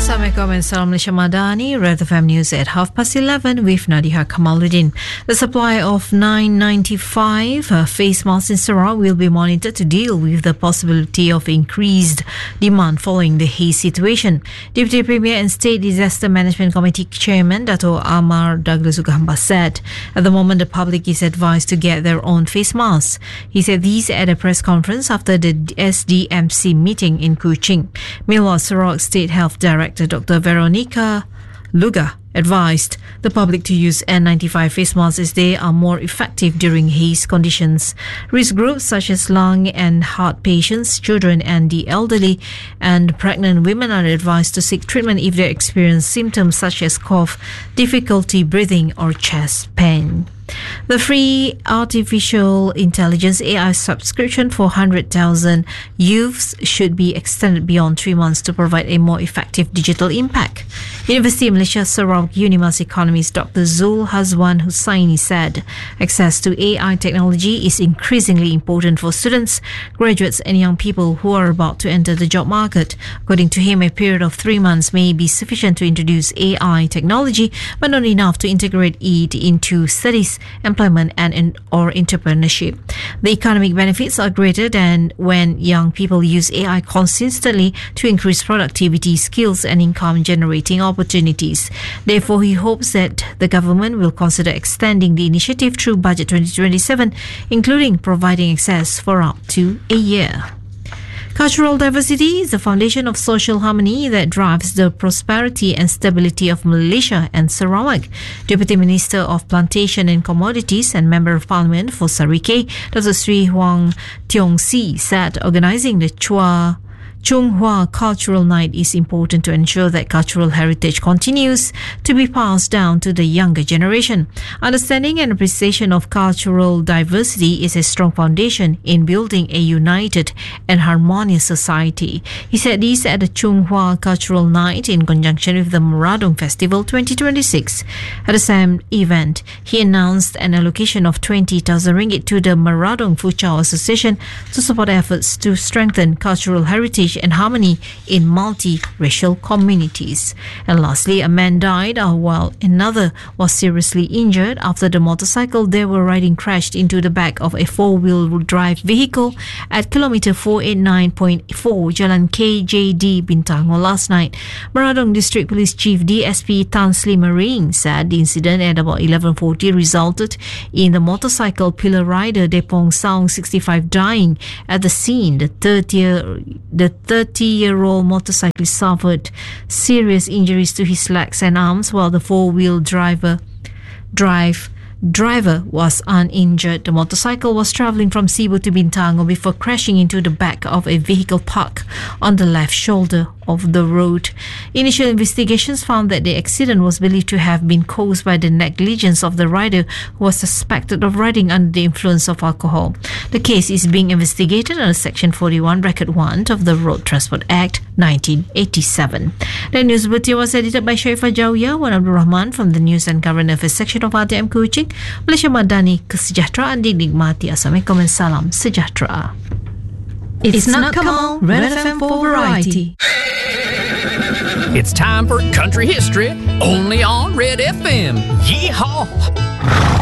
Assalamualaikum and Salam Malaysia Madani. Red FM News at 11:30 with Nadiha Kamaluddin. The supply of 995 face masks in Sarawak will be monitored to deal with the possibility of increased demand following the haze situation. Deputy Premier and State Disaster Management Committee Chairman Dato' Amar Douglas Ugahamba said at the moment the public is advised to get their own face masks. He said these at a press conference after the SDMC meeting in Kuching. Meanwhile, Sarawak State Health Director Dr. Veronica Luga advised the public to use N95 face masks as they are more effective during haze conditions. Risk groups such as lung and heart patients, children and the elderly and pregnant women are advised to seek treatment if they experience symptoms such as cough, difficulty breathing or chest pain. The free artificial intelligence AI subscription for 100,000 youths should be extended beyond 3 months to provide a more effective digital impact. University of Malaysia Sarawak Unimas economist Dr. Zul Hazwan Hussaini said access to AI technology is increasingly important for students, graduates and young people who are about to enter the job market. According to him, a period of 3 months may be sufficient to introduce AI technology, but not enough to integrate it into studies, employment or entrepreneurship. The economic benefits are greater than when young people use AI consistently to increase productivity, skills and income generating opportunities. Therefore, he hopes that the government will consider extending the initiative through Budget 2027, including providing access for up to a year. Cultural diversity is the foundation of social harmony that drives the prosperity and stability of Malaysia and Sarawak. Deputy Minister of Plantation and Commodities and Member of Parliament for Sarike, Dr. Sri Huang Tiong Si, said organising the Chung Hua Cultural Night is important to ensure that cultural heritage continues to be passed down to the younger generation. Understanding and appreciation of cultural diversity is a strong foundation in building a united and harmonious society. He said this at the Chung Hua Cultural Night in conjunction with the Meradong Festival 2026. At the same event, he announced an allocation of 20,000 ringgit to the Meradong Fuchao Association to support efforts to strengthen cultural heritage and harmony in multi-racial communities. And lastly, a man died while another was seriously injured after the motorcycle they were riding crashed into the back of a four-wheel drive vehicle at kilometer 489.4 Jalan KJD Bintango last night. Meradong District Police Chief DSP Tan Sri Marine said the incident at about 11:40 resulted in the motorcycle pillar rider Depong Saung 65 dying at the scene. The 30-year-old motorcyclist suffered serious injuries to his legs and arms, while the four-wheel driver was uninjured. The motorcycle was travelling from Cebu to Bintango before crashing into the back of a vehicle parked on the left shoulder of the road. Initial investigations found that the accident was believed to have been caused by the negligence of the rider, who was suspected of riding under the influence of alcohol. The case is being investigated under Section 41, Bracket 1 of the Road Transport Act 1987. The news bulletin was edited by Sharifah Jawiyah, Wan Abdul Rahman from the News and Current Affairs section of RTM Kuching. Malaysia Madani, kesejahteraan dinikmati. Assalamualaikum and salam sejahtera. It's not Kamal, Red FM for variety. It's time for Country History, only on Red FM. Yeehaw!